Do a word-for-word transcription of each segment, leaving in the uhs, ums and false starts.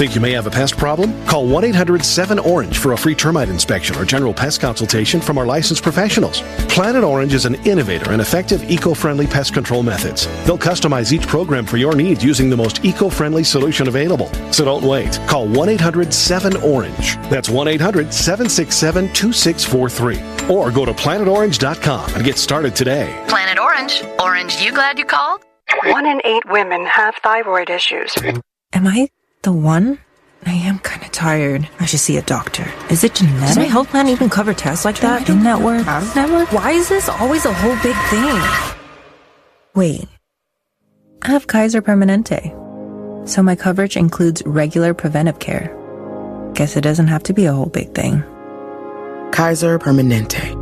Think you may have a pest problem? Call one eight hundred seven orange for a free termite inspection or general pest consultation from our licensed professionals. Planet Orange is an innovator in effective eco-friendly pest control methods. They'll customize each program for your needs using the most eco-friendly solution available. So don't wait. Call one eight hundred seven orange. That's one eight hundred seven six seven two six four three. Or go to planet orange dot com and get started today. Planet Orange. Orange, you glad you called? One in eight women have thyroid issues. Am I the one? I am kind of tired. I should see a doctor. Is it genetic? Does my health plan even cover tests like that? In-network? Out-of-network? Why is this always a whole big thing? Wait. I have Kaiser Permanente. So my coverage includes regular preventive care. Guess it doesn't have to be a whole big thing. Kaiser Permanente.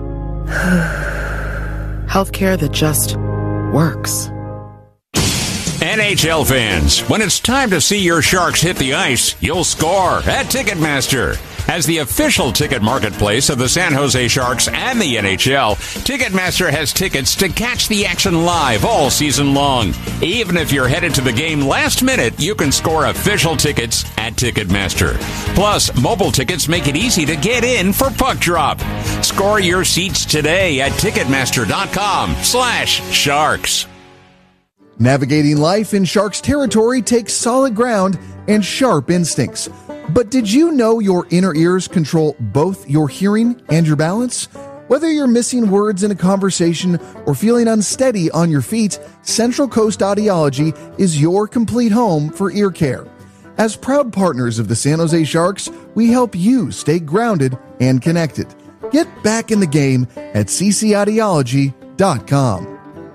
Healthcare that just works. N H L fans, when it's time to see your Sharks hit the ice, you'll score at Ticketmaster. As the official ticket marketplace of the San Jose Sharks and the N H L, Ticketmaster has tickets to catch the action live all season long. Even if you're headed to the game last minute, you can score official tickets at Ticketmaster. Plus, mobile tickets make it easy to get in for puck drop. Score your seats today at Ticketmaster.com slash Sharks. Navigating life in Sharks territory takes solid ground and sharp instincts. But did you know your inner ears control both your hearing and your balance? Whether you're missing words in a conversation or feeling unsteady on your feet, Central Coast Audiology is your complete home for ear care. As proud partners of the San Jose Sharks, we help you stay grounded and connected. Get back in the game at c c audiology dot com.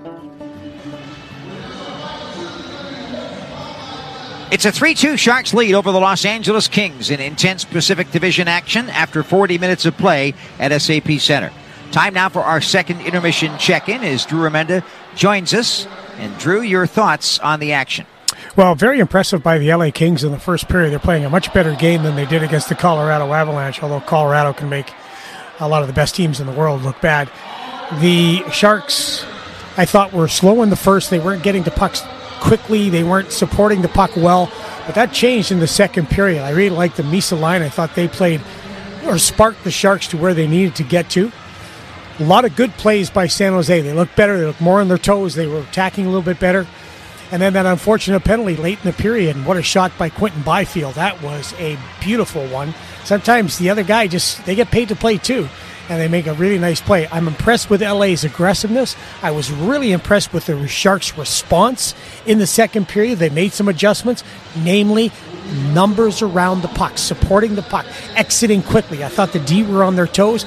It's a three two Sharks lead over the Los Angeles Kings in intense Pacific Division action after forty minutes of play at S A P Center. Time now for our second intermission check-in as Drew Remenda joins us. And Drew, your thoughts on the action? Well, very impressive by the L A Kings in the first period. They're playing a much better game than they did against the Colorado Avalanche, although Colorado can make a lot of the best teams in the world look bad. The Sharks, I thought, were slow in the first. They weren't getting to pucks quickly. They weren't supporting the puck well, but that changed in the second period. I really liked the Misa line. I thought they played or sparked the Sharks to where they needed to get to. A lot of good plays by San Jose. They looked better. They looked more on their toes. They were attacking a little bit better. And then that unfortunate penalty late in the period, and what a shot by Quentin Byfield. That was a beautiful one. Sometimes the other guy just, they get paid to play too, and they make a really nice play. I'm impressed with L A's aggressiveness. I was really impressed with the Sharks' response in the second period. They made some adjustments, namely numbers around the puck, supporting the puck, exiting quickly. I thought the D were on their toes,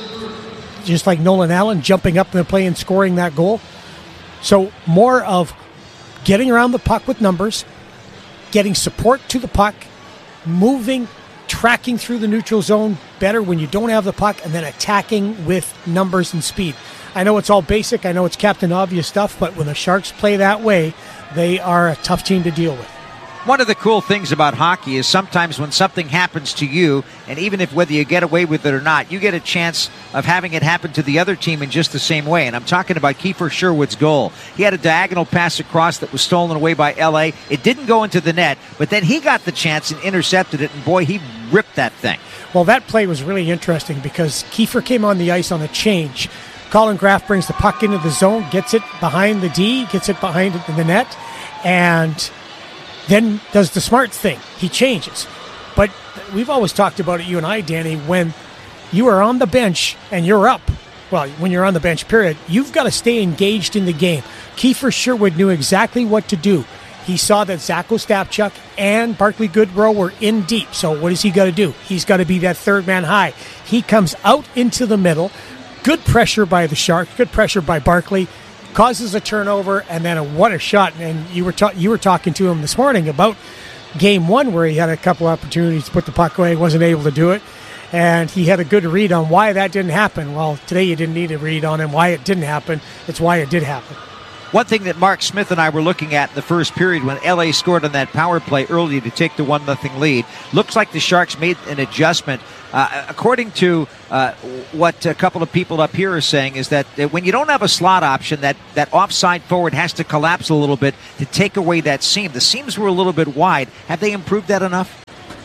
just like Nolan Allen, jumping up in the play and scoring that goal. So more of getting around the puck with numbers, getting support to the puck, moving, tracking through the neutral zone better when you don't have the puck, and then attacking with numbers and speed. I know it's all basic. I know it's Captain Obvious stuff, but when the Sharks play that way, they are a tough team to deal with. One of the cool things about hockey is sometimes when something happens to you, and even if whether you get away with it or not, you get a chance of having it happen to the other team in just the same way. And I'm talking about Kiefer Sherwood's goal. He had a diagonal pass across that was stolen away by L A. It didn't go into the net, but then he got the chance and intercepted it, and boy, he ripped that thing. Well, that play was really interesting because Kiefer came on the ice on a change. Colin Graff brings the puck into the zone, gets it behind the D, gets it behind the net, and then does the smart thing. He changes. But we've always talked about it, you and I, Danny, when you are on the bench and you're up, well, when you're on the bench, period, you've got to stay engaged in the game. Kiefer Sherwood knew exactly what to do. He saw that Zach Ostapchuk and Barclay Goodrow were in deep. So what does he got to do? He's got to be that third man high. He comes out into the middle. Good pressure by the Sharks. Good pressure by Barclay. Causes a turnover, and then a, what a shot. And you were ta- you were talking to him this morning about game one where he had a couple opportunities to put the puck away, wasn't able to do it. And he had a good read on why that didn't happen. Well, today you didn't need a read on him why it didn't happen. It's why it did happen. One thing that Mark Smith and I were looking at in the first period when L A scored on that power play early to take the one nothing lead, looks like the Sharks made an adjustment. Uh, according to uh, what a couple of people up here are saying is that when you don't have a slot option, that, that offside forward has to collapse a little bit to take away that seam. The seams were a little bit wide. Have they improved that enough?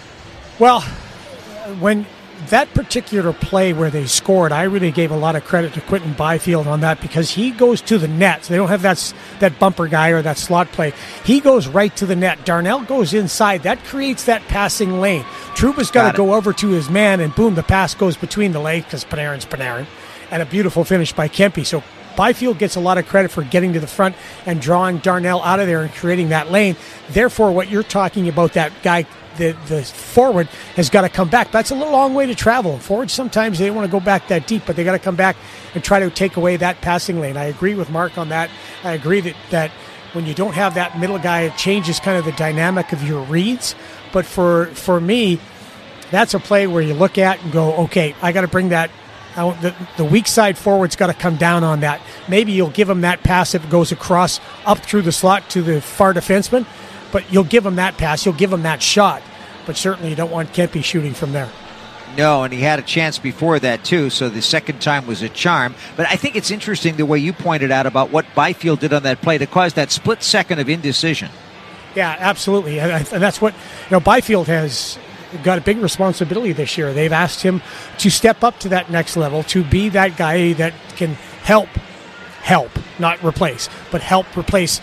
Well, when that particular play where they scored, I really gave a lot of credit to Quinton Byfield on that because he goes to the net. So they don't have that, that bumper guy or that slot play. He goes right to the net. Darnell goes inside. That creates that passing lane. Trouba's got to go over to his man, and boom, the pass goes between the legs because Panarin's Panarin. And a beautiful finish by Kempe. So Byfield gets a lot of credit for getting to the front and drawing Darnell out of there and creating that lane. Therefore, what you're talking about, that guy, the, the forward, has got to come back. That's a little long way to travel. Forwards, sometimes they don't want to go back that deep, but they got to come back and try to take away that passing lane. I agree with Mark on that. I agree that, that when you don't have that middle guy, it changes kind of the dynamic of your reads. But for, for me, that's a play where you look at and go, okay, I got to bring that. I, the, the weak side forward's got to come down on that. Maybe you'll give him that pass if it goes across up through the slot to the far defenseman, but you'll give him that pass. You'll give him that shot. But certainly you don't want Kempe shooting from there. No, and he had a chance before that, too, so the second time was a charm. But I think it's interesting the way you pointed out about what Byfield did on that play to cause that split second of indecision. Yeah, absolutely. And, and that's what, you know, Byfield has got a big responsibility this year. They've asked him to step up to that next level, to be that guy that can help, help, not replace, but help replace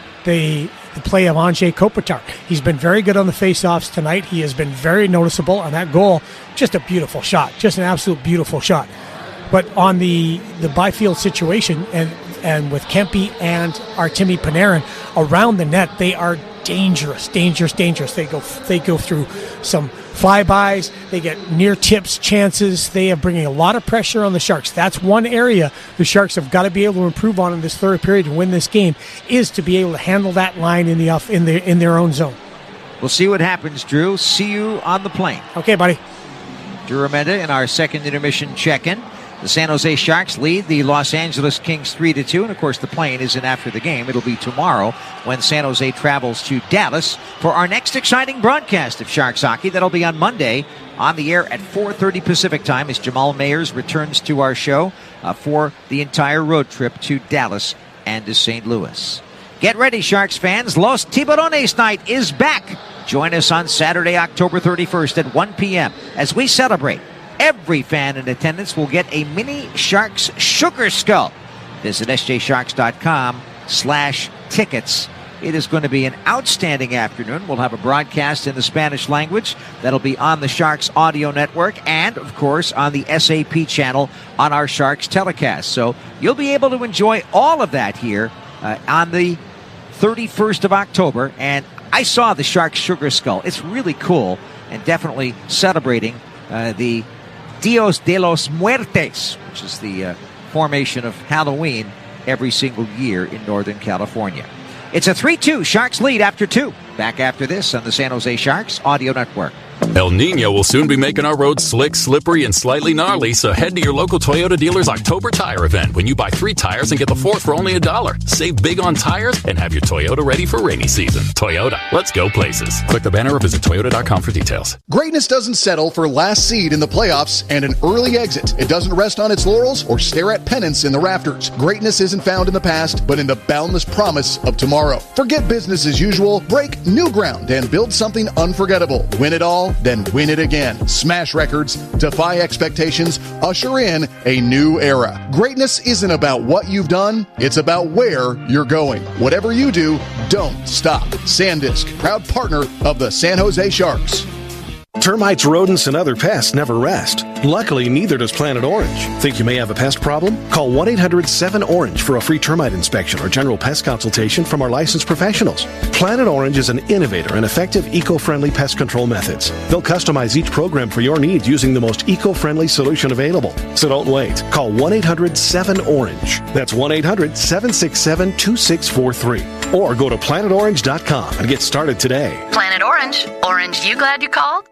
the the play of Anze Kopitar. He's been very good on the face-offs tonight. He has been very noticeable on that goal. Just a beautiful shot, just an absolute beautiful shot. But on the the Byfield situation, and and with Kempe and Artemi Panarin around the net, they are dangerous, dangerous, dangerous. They go they go through some flybys. They get near tips chances. They are bringing a lot of pressure on the Sharks. That's one area the Sharks have got to be able to improve on in this third period to win this game, is to be able to handle that line in the off in their in their own zone. We'll see what happens, Drew. See you on the plane. Okay, buddy. Drew Remenda in our second intermission check-in. The San Jose Sharks lead the Los Angeles Kings three to two, and of course the plane isn't after the game. It'll be tomorrow when San Jose travels to Dallas for our next exciting broadcast of Sharks hockey. That'll be on Monday on the air at four thirty Pacific time as Jamal Mayers returns to our show uh, for the entire road trip to Dallas and to Saint Louis. Get ready, Sharks fans. Los Tiburones Night is back. Join us on Saturday, October thirty-first at one p.m. as we celebrate. Every fan in attendance will get a mini Sharks Sugar Skull. Visit sjsharks.com slash tickets. It is going to be an outstanding afternoon. We'll have a broadcast in the Spanish language that'll be on the Sharks audio network and, of course, on the S A P channel on our Sharks telecast. So you'll be able to enjoy all of that here uh, on the thirty-first of October. And I saw the Sharks Sugar Skull. It's really cool and definitely celebrating uh, the Dios de los Muertes, which is the uh, formation of Halloween every single year in Northern California. It's a three two Sharks lead after two. Back after this on the San Jose Sharks Audio Network. El Nino will soon be making our roads slick, slippery, and slightly gnarly, so head to your local Toyota dealer's October tire event when you buy three tires and get the fourth for only a dollar. Save big on tires and have your Toyota ready for rainy season. Toyota, let's go places. Click the banner or visit toyota dot com for details. Greatness doesn't settle for last seed in the playoffs and an early exit. It doesn't rest on its laurels or stare at pennants in the rafters. Greatness isn't found in the past, but in the boundless promise of tomorrow. Forget business as usual, break new ground, and build something unforgettable. Win it all, then win it again. Smash records, defy expectations, usher in a new era. Greatness isn't about what you've done, it's about where you're going. Whatever you do, don't stop. SanDisk, proud partner of the San Jose Sharks. Termites, rodents, and other pests never rest. Luckily, neither does Planet Orange. Think you may have a pest problem? Call one eight hundred seven orange for a free termite inspection or general pest consultation from our licensed professionals. Planet Orange is an innovator and effective eco-friendly pest control methods. They'll customize each program for your needs using the most eco-friendly solution available. So don't wait. Call one eight hundred seven orange. That's one eight hundred seven six seven two six four three. Or go to planet orange dot com and get started today. Planet Orange. Orange, you glad you called?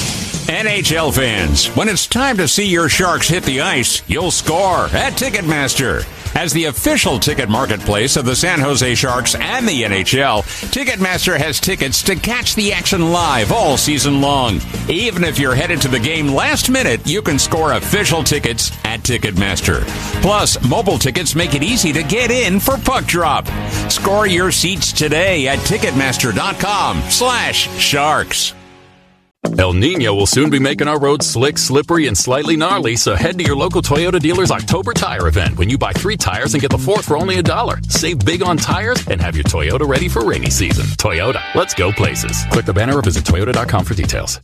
N H L fans, when it's time to see your Sharks hit the ice, you'll score at Ticketmaster. As the official ticket marketplace of the San Jose Sharks and the N H L, Ticketmaster has tickets to catch the action live all season long. Even if you're headed to the game last minute, you can score official tickets at Ticketmaster. Plus, mobile tickets make it easy to get in for puck drop. Score your seats today at Ticketmaster dot com slash Sharks. El Nino will soon be making our roads slick, slippery, and slightly gnarly, so head to your local Toyota dealer's October tire event when you buy three tires and get the fourth for only a dollar. Save big on tires and have your Toyota ready for rainy season. Toyota, let's go places. Click the banner or visit Toyota dot com for details.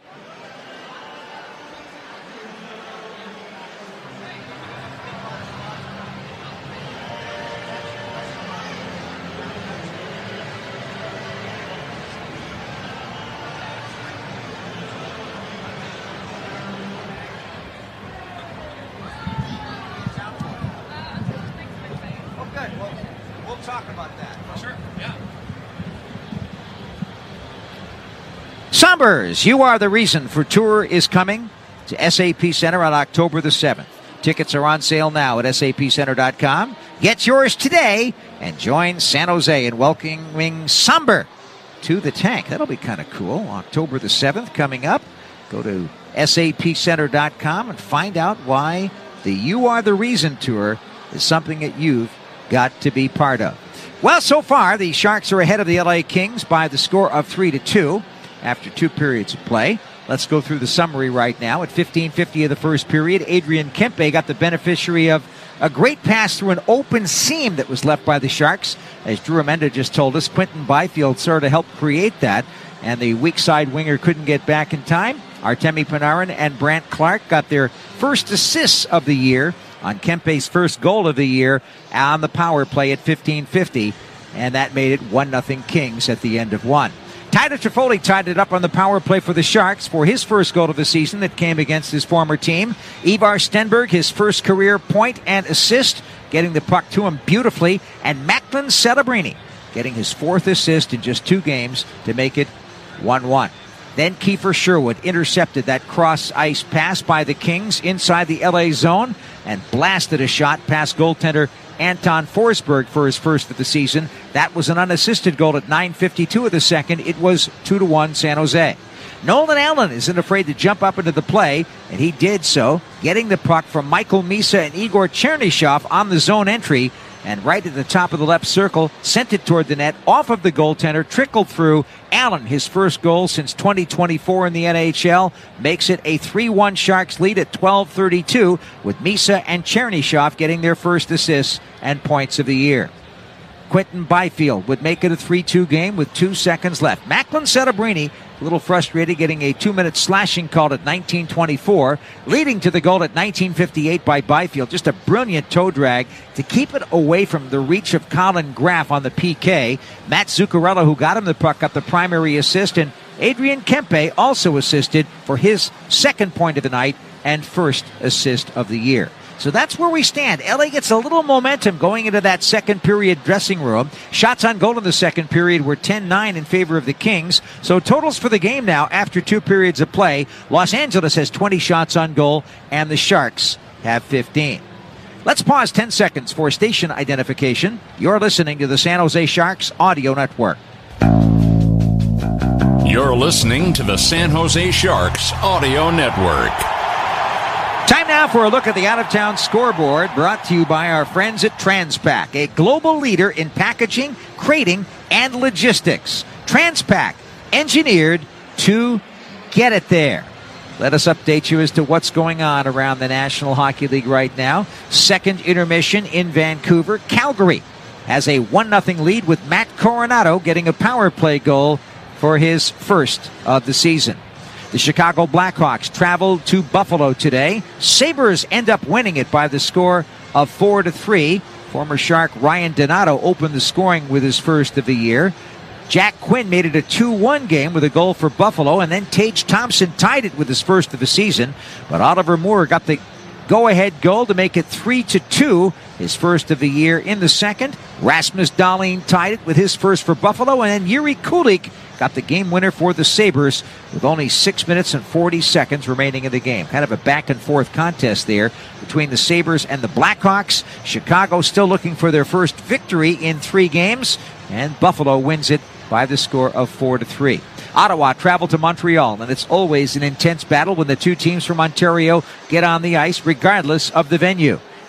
Sumbers, You Are the Reason for tour is coming to S A P Center on October the seventh. Tickets are on sale now at S A P center dot com. Get yours today and join San Jose in welcoming Somber to the tank. That'll be kind of cool. October the seventh coming up. Go to S A P center dot com and find out why the You Are the Reason tour is something that you've got to be part of. Well, so far, the Sharks are ahead of the L A Kings by the score of three to two. After two periods of play. Let's go through the summary right now. At fifteen fifty of the first period, Adrian Kempe got the beneficiary of a great pass through an open seam that was left by the Sharks. As Drew Amenda just told us, Quinton Byfield sort of helped create that, and the weak side winger couldn't get back in time. Artemi Panarin and Brandt Clark got their first assists of the year on Kempe's first goal of the year on the power play at fifteen fifty, and that made it one nothing Kings at the end of one. Tyler Toffoli tied it up on the power play for the Sharks for his first goal of the season that came against his former team. Ivar Stenberg, his first career point and assist, getting the puck to him beautifully. And Macklin Celebrini getting his fourth assist in just two games to make it one one. Then Kiefer Sherwood intercepted that cross-ice pass by the Kings inside the L A zone and blasted a shot past goaltender Anton Forsberg for his first of the season. That was an unassisted goal at nine fifty-two of the second. It was two to one San Jose. Nolan Allen isn't afraid to jump up into the play, and he did so, getting the puck from Michael Misa and Igor Chernyshov on the zone entry, and right at the top of the left circle, sent it toward the net, off of the goaltender, trickled through. Allen, his first goal since twenty twenty-four in the N H L, makes it a three one Sharks lead at twelve thirty-two, with Misa and Chernyshov getting their first assists and points of the year. Quinton Byfield would make it a three two game with two seconds left. Macklin Celebrini, a little frustrated, getting a two-minute slashing call at nineteen twenty-four, leading to the goal at nineteen fifty-eight by Byfield. Just a brilliant toe drag to keep it away from the reach of Colin Graff on the P K. Matt Zuccarello, who got him the puck, got the primary assist, and Adrian Kempe also assisted for his second point of the night and first assist of the year. So that's where we stand. L A gets a little momentum going into that second period dressing room. Shots on goal in the second period were ten nine in favor of the Kings. So totals for the game now after two periods of play. Los Angeles has twenty shots on goal and the Sharks have fifteen. Let's pause ten seconds for station identification. You're listening to the San Jose Sharks Audio Network. You're listening to the San Jose Sharks Audio Network. Time now for a look at the out-of-town scoreboard, brought to you by our friends at Transpac, a global leader in packaging, crating, and logistics. Transpac, engineered to get it there. Let us update you as to what's going on around the National Hockey League right now. Second intermission in Vancouver. Calgary has a one nothing lead with Matt Coronado getting a power play goal for his first of the season. The Chicago Blackhawks travel to Buffalo today. Sabres end up winning it by the score of four to three. Former Shark Ryan Donato opened the scoring with his first of the year. Jack Quinn made it a two one game with a goal for Buffalo, and then Tage Thompson tied it with his first of the season. But Oliver Moore got the go-ahead goal to make it three to two, his first of the year in the second. Rasmus Dahlin tied it with his first for Buffalo, and then Yuri Kulik got the game winner for the Sabres with only six minutes and forty seconds remaining in the game. Kind of a back-and-forth contest there between the Sabres and the Blackhawks. Chicago still looking for their first victory in three games, and Buffalo wins it by the score of four to three. Ottawa travel to Montreal, and it's always an intense battle when the two teams from Ontario get on the ice, regardless of the venue.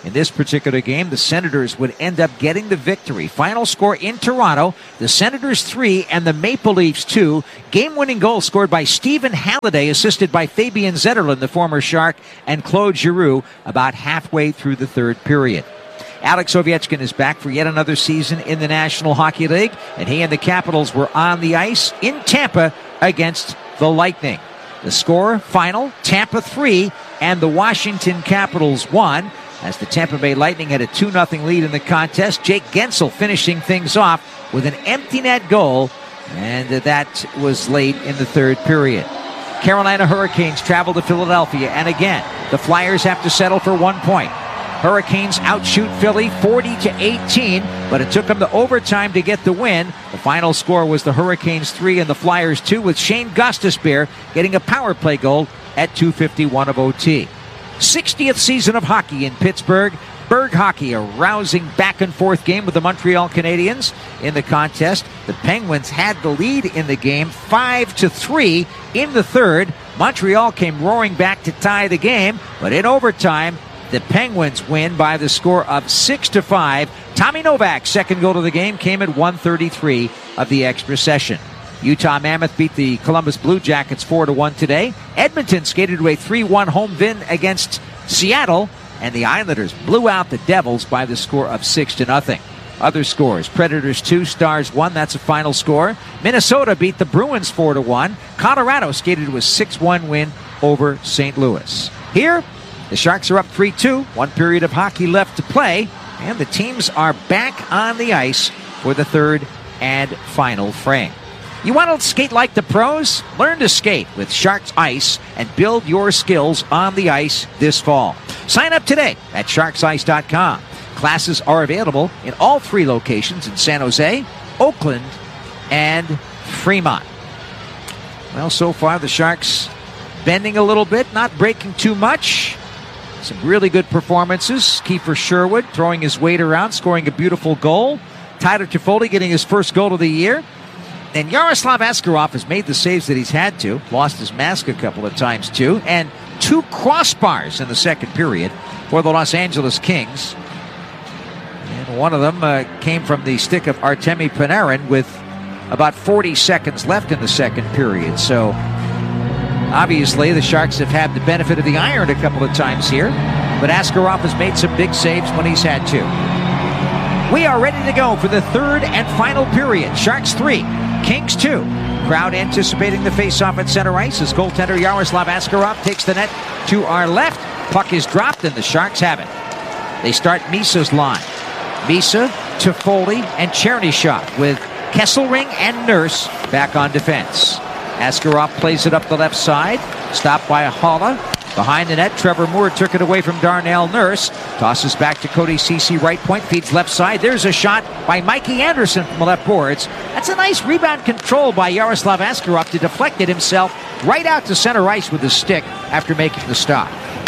In this particular game, the Senators would end up getting the victory. Final score in Toronto, the Senators three and the Maple Leafs two. Game-winning goal scored by Stephen Halliday, assisted by Fabian Zetterlund, the former Shark, and Claude Giroux about halfway through the third period. Alex Ovechkin is back for yet another season in the National Hockey League, and he and the Capitals were on the ice in Tampa against the Lightning. The score, final, Tampa three and the Washington Capitals one. As the Tampa Bay Lightning had a two nothing lead in the contest, Jake Gensel finishing things off with an empty net goal, and that was late in the third period. Carolina Hurricanes travel to Philadelphia, and again, the Flyers have to settle for one point. Hurricanes outshoot Philly forty to eighteen, but it took them to overtime to get the win. The final score was the Hurricanes three and the Flyers two, with Shane Gostisbehere getting a power play goal at two fifty-one of O T. sixtieth season of hockey in Pittsburgh. Berg hockey, a rousing back-and-forth game with the Montreal Canadiens in the contest. The Penguins had the lead in the game five to three in the third. Montreal came roaring back to tie the game, but in overtime, the Penguins win by the score of six to five. Tommy Novak's second goal of the game came at one thirty-three of the extra session. Utah Mammoth beat the Columbus Blue Jackets four to one today. Edmonton skated to a three one home win against Seattle, and the Islanders blew out the Devils by the score of six to nothing. Other scores: Predators two, Stars one. That's a final score. Minnesota beat the Bruins four to one. Colorado skated to a six one win over Saint Louis. Here, the Sharks are up three two. One period of hockey left to play, and the teams are back on the ice for the third and final frame. You want to skate like the pros? Learn to skate with Sharks Ice and build your skills on the ice this fall. Sign up today at sharks ice dot com. Classes are available in all three locations in San Jose, Oakland, and Fremont. Well, so far the Sharks bending a little bit, not breaking too much. Some really good performances. Kiefer Sherwood throwing his weight around, scoring a beautiful goal. Tyler Toffoli getting his first goal of the year. And Yaroslav Askarov has made the saves that he's had to. Lost his mask a couple of times, too. And two crossbars in the second period for the Los Angeles Kings. And one of them uh, came from the stick of Artemi Panarin with about forty seconds left in the second period. So, obviously, the Sharks have had the benefit of the iron a couple of times here. But Askarov has made some big saves when he's had to. We are ready to go for the third and final period. Sharks three, Kings two. Crowd anticipating the face-off at center ice as goaltender Yaroslav Askarov takes the net to our left. Puck is dropped and the Sharks have it. They start Misa's line. Misa, Toffoli, and Chernyshov with Kesselring and Nurse back on defense. Askarov plays it up the left side. Stopped by Haula. Behind the net, Trevor Moore took it away from Darnell Nurse. Tosses back to Cody Ceci, right point, feeds left side. There's a shot by Mikey Anderson from the left boards. That's a nice rebound control by Yaroslav Askarov to deflect it himself right out to center ice with his stick after making the stop.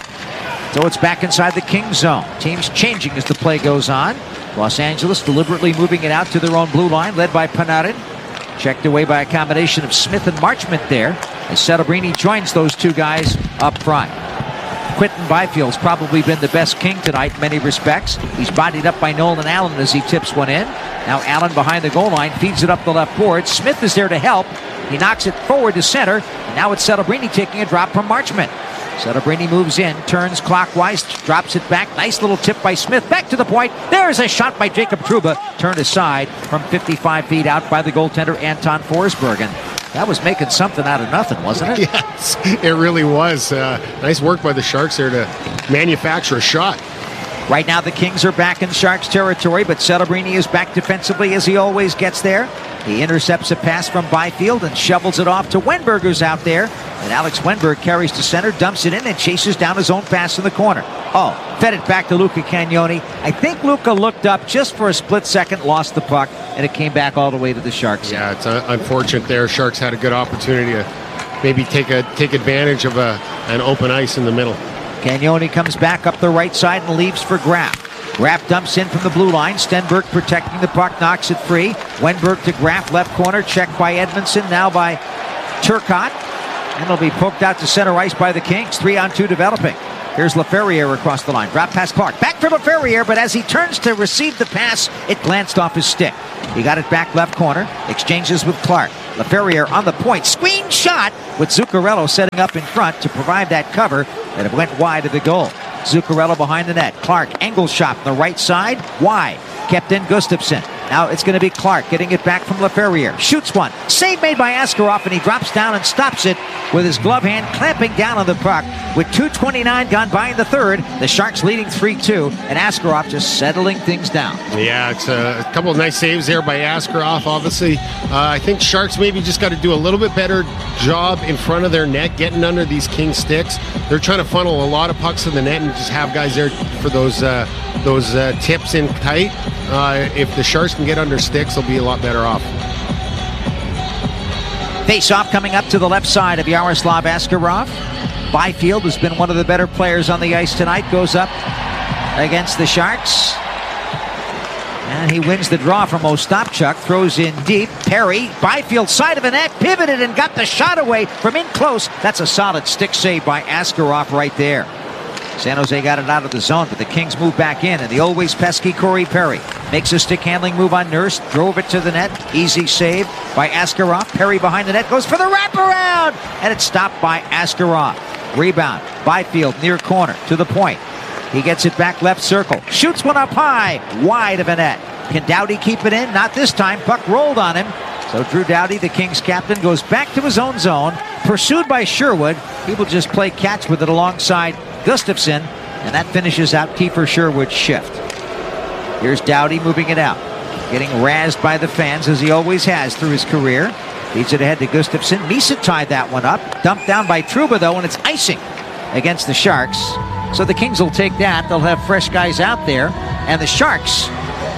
So it's back inside the Kings zone. Teams changing as the play goes on. Los Angeles deliberately moving it out to their own blue line, led by Panarin. Checked away by a combination of Smith and Marchment there, as Celebrini joins those two guys up front. Quinton Byfield's probably been the best King tonight in many respects. He's bodied up by Nolan Allen as he tips one in. Now Allen behind the goal line, feeds it up the left board. Smith is there to help. He knocks it forward to center, and now it's Celebrini taking a drop from Marchment. Celebrini moves in, turns clockwise, drops it back. Nice little tip by Smith. Back to the point. There's a shot by Jacob Trouba. Turned aside from fifty-five feet out by the goaltender Anton Forsberg. And that was making something out of nothing, wasn't it? Yes, it really was. Uh, nice work by the Sharks there to manufacture a shot. Right now the Kings are back in Sharks territory, but Celebrini is back defensively as he always gets there. He intercepts a pass from Byfield and shovels it off to Wenberg, who's out there. And Alex Wenberg carries to center, dumps it in, and chases down his own pass in the corner. Oh, fed it back to Luca Cagnoni. I think Luca looked up just for a split second, lost the puck, and it came back all the way to the Sharks. Yeah, it's uh, unfortunate there. Sharks had a good opportunity to maybe take a take advantage of a, an open ice in the middle. Cagnoni comes back up the right side and leaves for Graff. Graff dumps in from the blue line. Stenberg protecting the puck, knocks it free. Wenberg to Graff, left corner, checked by Edmondson, now by Turcotte. And it'll be poked out to center ice by the Kings. Three on two developing. Here's LaFerriere across the line. Drop pass Clark. Back for LaFerriere, but as he turns to receive the pass, it glanced off his stick. He got it back left corner. Exchanges with Clark. LaFerriere on the point. Screen shot with Zuccarello setting up in front to provide that cover, and it went wide of the goal. Zuccarello behind the net. Clark, angle shot on the right side. Wide. Kept in Gustafsson. Now it's going to be Clark getting it back from LaFerriere. Shoots one. Save made by Askarov, and he drops down and stops it with his glove hand, clamping down on the puck. With two twenty-nine gone by in the third, the Sharks leading three two, and Askarov just settling things down. Yeah, it's a couple of nice saves there by Askarov, obviously. Uh, I think Sharks maybe just got to do a little bit better job in front of their net, getting under these King sticks. They're trying to funnel a lot of pucks in the net and just have guys there for those, uh, those uh, tips in tight. Uh, if the Sharks can get under sticks, they'll be a lot better off. Face-off coming up to the left side of Yaroslav Askarov. Byfield has been one of the better players on the ice tonight. Goes up against the Sharks. And he wins the draw from Ostapchuk. Throws in deep. Perry, Byfield side of the net, pivoted and got the shot away from in close. That's a solid stick save by Askarov right there. San Jose got it out of the zone, but the Kings move back in, and the always pesky Corey Perry makes a stick handling move on Nurse, drove it to the net. Easy save by Askarov. Perry behind the net goes for the wraparound, and it's stopped by Askarov. Rebound, Byfield near corner to the point. He gets it back left circle, shoots one up high, wide of a net. Can Doughty keep it in? Not this time. Puck rolled on him. So Drew Doughty, the Kings captain, goes back to his own zone, pursued by Sherwood. He will just play catch with it alongside Gustafsson, and that finishes out Kiefer Sherwood's shift. Here's Doughty moving it out, getting razzed by the fans as he always has through his career. Feeds it ahead to Gustafsson. Misa tied that one up. Dumped down by Trouba, though, and it's icing against the Sharks. So the Kings will take that. They'll have fresh guys out there, and the Sharks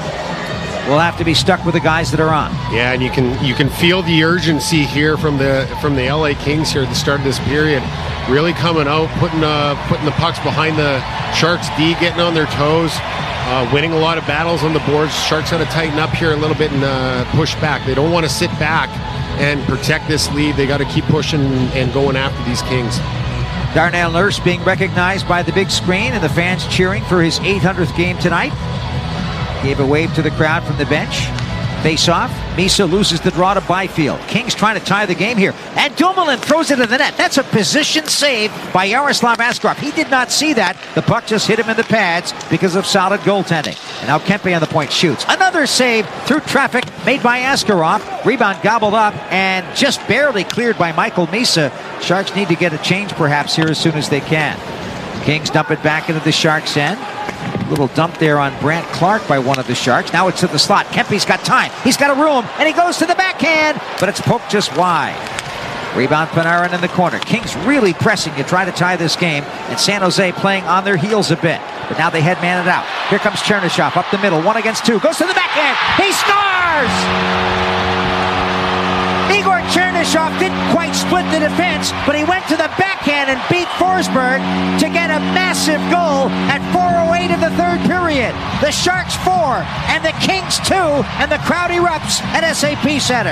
will have to be stuck with the guys that are on. Yeah, and you can you can feel the urgency here from the from the L A Kings here at the start of this period. Really coming out, putting uh, putting the pucks behind the Sharks D, getting on their toes, uh, winning a lot of battles on the boards. Sharks got to tighten up here a little bit and uh, push back. They don't want to sit back and protect this lead. They got to keep pushing and going after these Kings. Darnell Nurse being recognized by the big screen and the fans cheering for his eight hundredth game tonight. Gave a wave to the crowd from the bench. Face-off. Misa loses the draw to Byfield. Kings trying to tie the game here. And Dumoulin throws it in the net. That's a position save by Yaroslav Askarov. He did not see that. The puck just hit him in the pads because of solid goaltending. And now Kempe on the point shoots. Another save through traffic made by Askarov. Rebound gobbled up and just barely cleared by Michael Misa. Sharks need to get a change perhaps here as soon as they can. Kings dump it back into the Sharks' end. Little dump there on Brant Clark by one of the Sharks. Now it's to the slot. Kempe's got time. He's got a room, and he goes to the backhand, but it's poked just wide. Rebound Panarin in the corner. Kings really pressing to try to tie this game, and San Jose playing on their heels a bit. But now they headman it out. Here comes Chernyshov up the middle. One against two. Goes to the backhand. He scores! Igor Chernyshov didn't quite split the defense, but he went to the backhand and beat Forsberg to get a massive goal at four oh eight of the third period. The Sharks four and the Kings two, and the crowd erupts at S A P Center.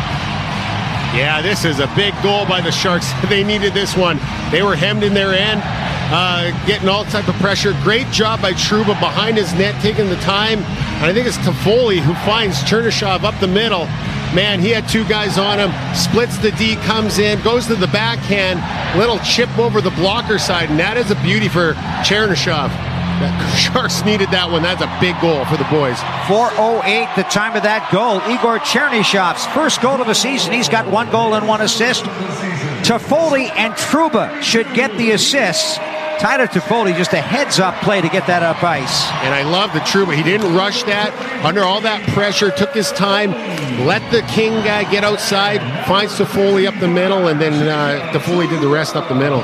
Yeah, this is a big goal by the Sharks. They needed this one. They were hemmed in their end, uh, getting all type of pressure. Great job by Trouba behind his net, taking the time. And I think it's Toffoli who finds Chernyshov up the middle. Man, he had two guys on him, splits the D, comes in, goes to the backhand, little chip over the blocker side, and that is a beauty for Chernyshov. The Sharks needed that one. That's a big goal for the boys. four oh eight, the time of that goal. Igor Chernyshov's first goal of the season. He's got one goal and one assist. Toffoli and Trouba should get the assists. Tyler Toffoli, just a heads-up play to get that up ice. And I love the Trouba. He didn't rush that. Under all that pressure, took his time, let the King guy get outside, finds Toffoli up the middle, and then uh, Toffoli did the rest up the middle.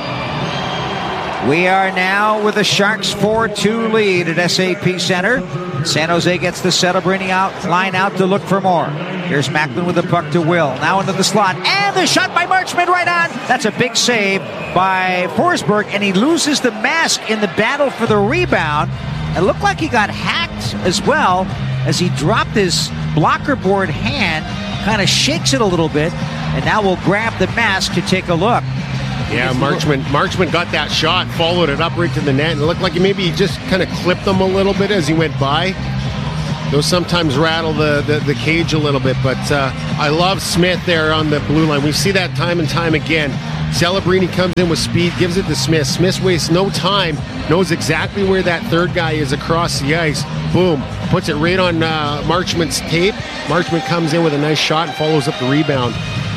We are now with the Sharks four two lead at S A P Center. San Jose gets the Celebrini out, line out to look for more. Here's Macklin with the puck to Will. Now into the slot. And the shot by Marchment right on. That's a big save by Forsberg. And he loses the mask in the battle for the rebound. It looked like he got hacked as well as he dropped his blocker board hand. Kind of shakes it a little bit. And now we'll grab the mask to take a look. Yeah, Marchment Marchment got that shot, followed it up right to the net, and it looked like maybe he just kind of clipped them a little bit as he went by. Those sometimes rattle the, the, the cage a little bit, but uh, I love Smith there on the blue line. We see that time and time again. Celebrini comes in with speed, gives it to Smith. Smith wastes no time, knows exactly where that third guy is across the ice. Boom, puts it right on uh, Marchment's tape. Marchment comes in with a nice shot and follows up the rebound.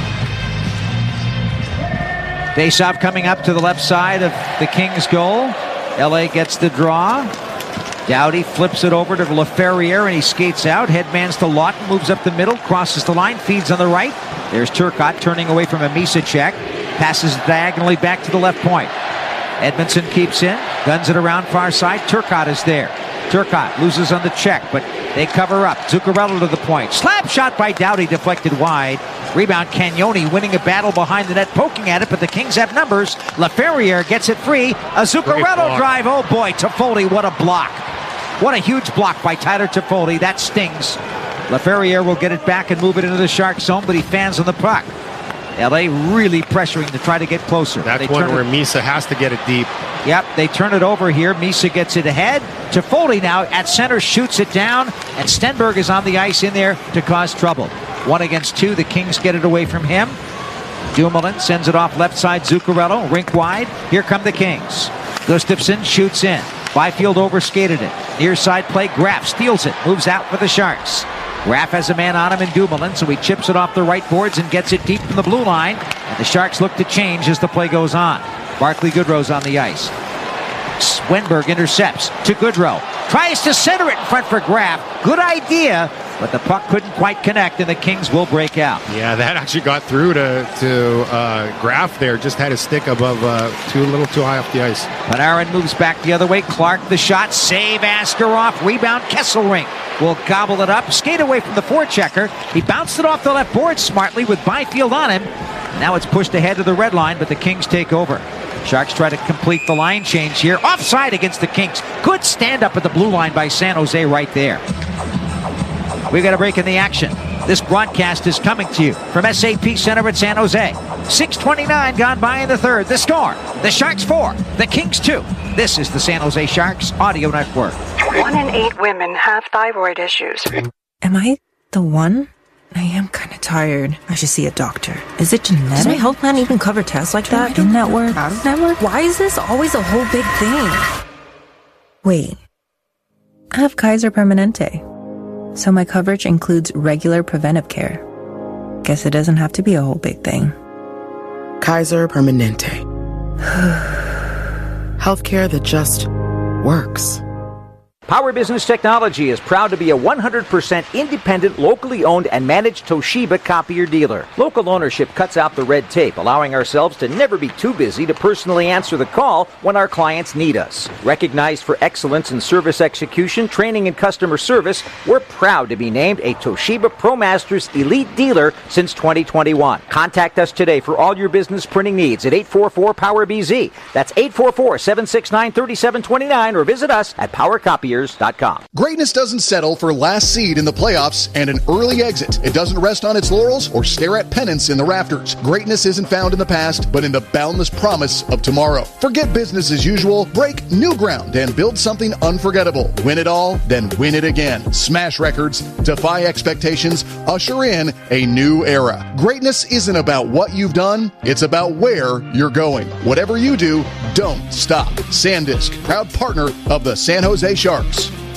Faceoff coming up to the left side of the Kings' goal. L A gets the draw. Doughty flips it over to LaFerriere, and he skates out. Headmans to Lawton, moves up the middle, crosses the line, feeds on the right. There's Turcotte turning away from a Misacek. Passes diagonally back to the left point. Edmondson keeps in, guns it around far side. Turcotte is there. Turcotte loses on the check, but they cover up. Zuccarello to the point. Slap shot by Doughty, deflected wide. Rebound, Cagnoni winning a battle behind the net, poking at it, but the Kings have numbers. LaFerriere gets it free. A Zuccarello drive. Oh boy, Toffoli, what a block. What a huge block by Tyler Toffoli. That stings. LaFerriere will get it back and move it into the Shark zone, but he fans on the puck. L A really pressuring to try to get closer. That's they one where Misa has to get it deep. Yep, they turn it over here. Misa gets it ahead. Toffoli now at center shoots it down, and Stenberg is on the ice in there to cause trouble. One against two. The Kings get it away from him. Dumoulin sends it off left side. Zuccarello, rink wide. Here come the Kings. Gustafsson shoots in. Byfield overskated it. Near side play. Graf steals it. Moves out for the Sharks. Graf has a man on him in Dumoulin, so he chips it off the right boards and gets it deep from the blue line. And the Sharks look to change as the play goes on. Barclay Goodrow's on the ice. Wenberg intercepts to Goodrow. Tries to center it in front for Graf. Good idea, but the puck couldn't quite connect, and the Kings will break out. Yeah, that actually got through to, to uh, Graf there. Just had his stick above, uh, too, a little too high off the ice. Panarin moves back the other way. Clark the shot. Save Askarov. Rebound Kesselring will gobble it up. Skate away from the forechecker. He bounced it off the left board smartly with Byfield on him. Now it's pushed ahead to the red line, but the Kings take over. Sharks try to complete the line change here. Offside against the Kings. Good stand up at the blue line by San Jose right there. We got a break in the action. This broadcast is coming to you from S A P Center at San Jose. six twenty-nine gone by in the third. The score, the Sharks four, the Kings two. This is the San Jose Sharks Audio Network. One in eight women have thyroid issues. Am I the one? I am kind of tired. I should see a doctor. Is it genetic? Does my health plan even cover tests like that? In-network? Out-of-network? Why is this always a whole big thing? Wait. I have Kaiser Permanente. So my coverage includes regular preventive care. Guess it doesn't have to be a whole big thing. Kaiser Permanente. Healthcare that just works. Power Business Technology is proud to be a one hundred percent independent, locally owned and managed Toshiba copier dealer. Local ownership cuts out the red tape, allowing ourselves to never be too busy to personally answer the call when our clients need us. Recognized for excellence in service execution, training, and customer service, we're proud to be named a Toshiba ProMasters Elite Dealer since twenty twenty-one. Contact us today for all your business printing needs at eight four four power B Z. That's eight four four, seven six nine, three seven two nine, or visit us at power copiers dot com. Greatness doesn't settle for last seed in the playoffs and an early exit. It doesn't rest on its laurels or stare at pennants in the rafters. Greatness isn't found in the past, but in the boundless promise of tomorrow. Forget business as usual, break new ground, and build something unforgettable. Win it all, then win it again. Smash records, defy expectations, usher in a new era. Greatness isn't about what you've done, it's about where you're going. Whatever you do, don't stop. SanDisk, proud partner of the San Jose Sharks.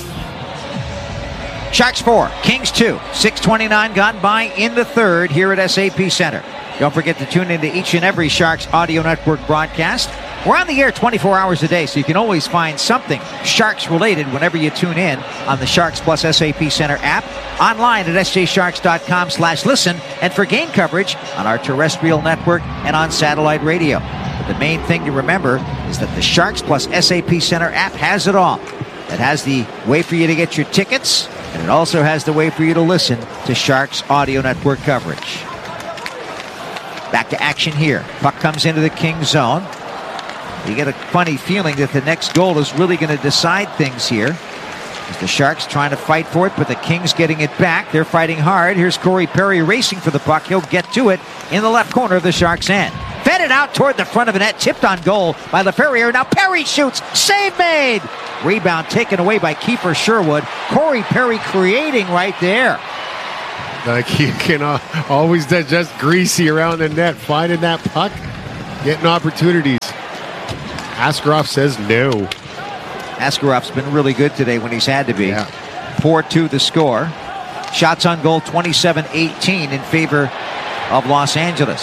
Sharks four, Kings two. six twenty-nine gone by in the third here at S A P Center. Don't forget to tune into each and every Sharks Audio Network broadcast. We're on the air twenty-four hours a day, so you can always find something Sharks-related whenever you tune in on the Sharks Plus S A P Center app, online at s j sharks dot com slash listen, and for game coverage on our terrestrial network and on satellite radio. But the main thing to remember is that the Sharks Plus S A P Center app has it all. It has the way for you to get your tickets, and it also has the way for you to listen to Sharks Audio Network coverage. Back to action here. Puck comes into the Kings zone. You get a funny feeling that the next goal is really going to decide things here. As the Sharks trying to fight for it, but the Kings getting it back. They're fighting hard. Here's Corey Perry racing for the puck. He'll get to it in the left corner of the Sharks' end. Fed headed out toward the front of the net, tipped on goal by LaFerriere. Now Perry shoots, save made. Rebound taken away by Kiefer Sherwood. Corey Perry creating right there. Like he can uh, always just greasy around the net, finding that puck, getting opportunities. Askarov says no. Askarov's been really good today when he's had to be. Yeah. four two the score. Shots on goal twenty-seven eighteen in favor of Los Angeles.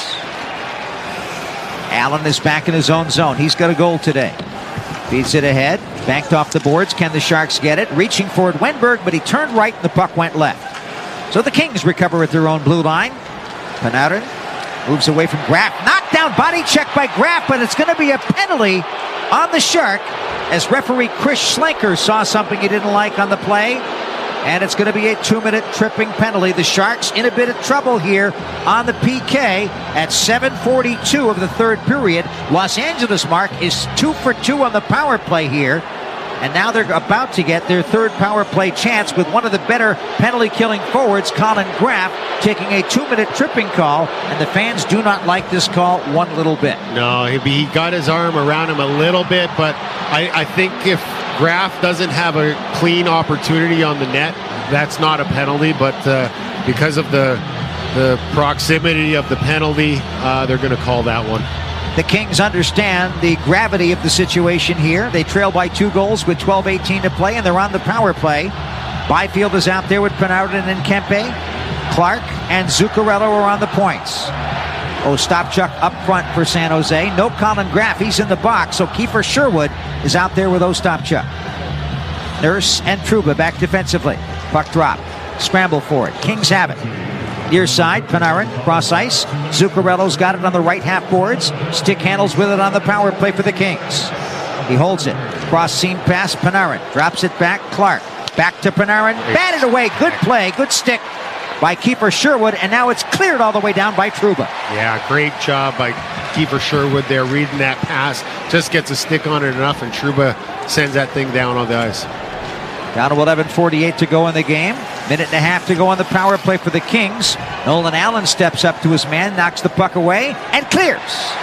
Allen is back in his own zone. He's got a goal today. Feeds it ahead. Banked off the boards. Can the Sharks get it? Reaching for it, Wenberg, but he turned right and the puck went left. So the Kings recover at their own blue line. Panarin moves away from Graf. Knocked down, body check by Graf, but it's going to be a penalty on the Shark as referee Chris Schlenker saw something he didn't like on the play. And it's going to be a two-minute tripping penalty. The Sharks in a bit of trouble here on the P K at seven forty-two of the third period. Los Angeles, Mark, is two for two on the power play here. And now they're about to get their third power play chance with one of the better penalty-killing forwards, Colin Graf, taking a two-minute tripping call. And the fans do not like this call one little bit. No, he, he got his arm around him a little bit, but I, I think if Graf doesn't have a clean opportunity on the net, that's not a penalty. But uh, because of the, the proximity of the penalty, uh, they're going to call that one. The Kings understand the gravity of the situation here. They trail by two goals with twelve eighteen to play, and they're on the power play. Byfield is out there with Panarin and Kempe. Clark and Zuccarello are on the points. Ostapchuk up front for San Jose. No Colin Graf. He's in the box, so Kiefer Sherwood is out there with Ostapchuk. Nurse and Trouba back defensively. Puck drop. Scramble for it. Kings have it. Near side, Panarin, cross ice. Zuccarello's got it on the right half boards. Stick handles with it on the power play for the Kings. He holds it. Cross seam pass, Panarin. Drops it back, Clark. Back to Panarin. Batted away. Good play. Good stick by Kiefer Sherwood. And now it's cleared all the way down by Trouba. Yeah, great job by Kiefer Sherwood there, reading that pass. Just gets a stick on it enough, and Trouba sends that thing down on the ice. Down to eleven forty-eight to go in the game. Minute and a half to go on the power play for the Kings. Nolan Allen steps up to his man, knocks the puck away, and clears.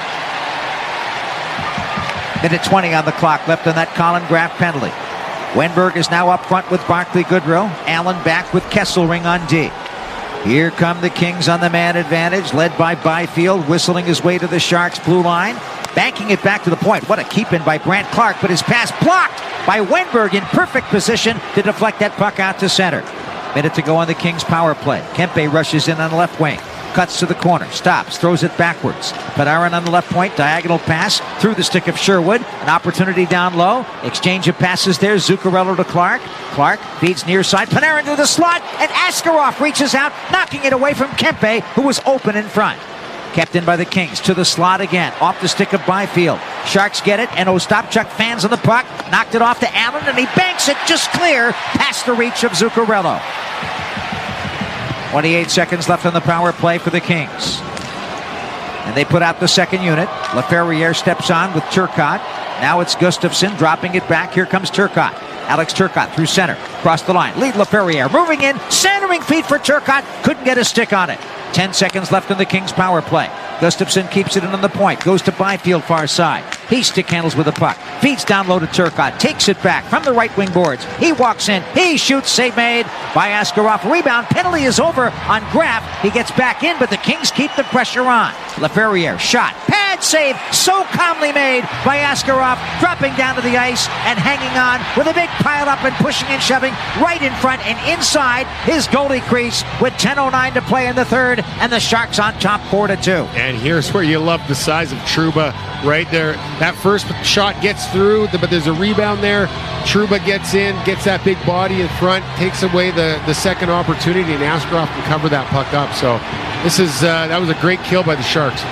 Minute twenty on the clock left on that Colin Graf penalty. Wenberg is now up front with Barclay Goodrow. Allen back with Kesselring on D. Here come the Kings on the man advantage, led by Byfield, whistling his way to the Sharks' blue line. Banking it back to the point. What a keep-in by Brandt Clark, but his pass blocked by Wenberg in perfect position to deflect that puck out to center. Minute to go on the Kings' power play. Kempe rushes in on the left wing. Cuts to the corner. Stops. Throws it backwards. Panarin on the left point. Diagonal pass through the stick of Sherwood. An opportunity down low. Exchange of passes there. Zuccarello to Clark. Clark feeds near side. Panarin to the slot. And Askarov reaches out, knocking it away from Kempe, who was open in front. Kept in by the Kings. To the slot again. Off the stick of Byfield. Sharks get it, and Ostapchuk fans on the puck. Knocked it off to Allen, and he banks it just clear past the reach of Zuccarello. twenty-eight seconds left on the power play for the Kings. And they put out the second unit. LaFerriere steps on with Turcotte. Now it's Gustafsson dropping it back. Here comes Turcotte. Alex Turcotte through center. Cross the line. Lead LaFerriere. Moving in. Centering feet for Turcotte. Couldn't get a stick on it. Ten seconds left in the Kings' power play. Gustafsson keeps it in on the point. Goes to Byfield far side. He stick handles with the puck. Feeds down low to Turcotte. Takes it back from the right wing boards. He walks in. He shoots. Save made by Askarov. Rebound. Penalty is over on Graf. He gets back in, but the Kings keep the pressure on. LaFerriere. Shot. Pad save. So calmly made by Askarov. Dropping down to the ice and hanging on with a big pile up and pushing and shoving right in front and inside his goalie crease with ten oh nine to play in the third, and the Sharks on top four to two. And here's where you love the size of Trouba right there. That first shot gets through, but there's a rebound there. Trouba gets in, gets that big body in front, takes away the, the second opportunity, and Askarov can cover that puck up. So this is uh, that was a great kill by the Sharks.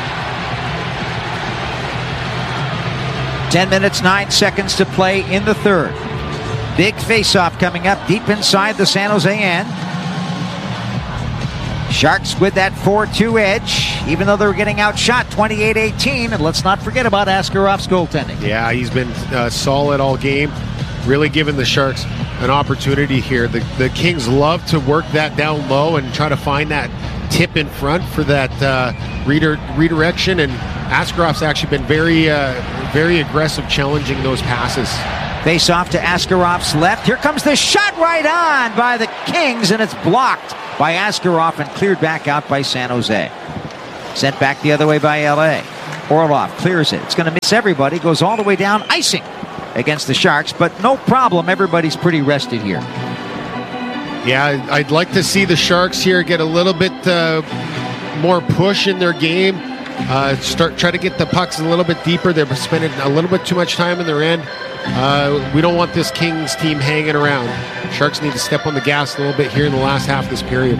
Ten minutes, nine seconds to play in the third. Big face-off coming up deep inside the San Jose end. Sharks with that four two edge, even though they're getting outshot twenty-eight eighteen. And let's not forget about Askarov's goaltending. Yeah, he's been uh, solid all game, really giving the Sharks an opportunity here. The, the Kings love to work that down low and try to find that tip in front for that uh, redirection and Askarof's actually been very, uh, very aggressive challenging those passes. Face off to Askarov's left. Here comes the shot right on by the Kings, and it's blocked by Askarov and cleared back out by San Jose. Sent back the other way by L A. Orlov clears it. It's going to miss everybody. Goes all the way down. Icing against the Sharks, but no problem. Everybody's pretty rested here. Yeah, I'd like to see the Sharks here get a little bit uh, more push in their game. Uh, start try to get the pucks a little bit deeper. They're spending a little bit too much time in their end. Uh, we don't want this Kings team hanging around. Sharks need to step on the gas a little bit here in the last half of this period.